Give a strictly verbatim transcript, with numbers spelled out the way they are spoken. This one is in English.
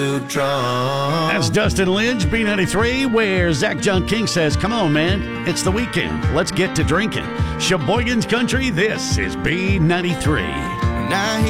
That's Dustin Lynch, B ninety-three, where Zach John King says, come on, man, it's the weekend. Let's get to drinking. Sheboygan's Country, this is B ninety-three. Now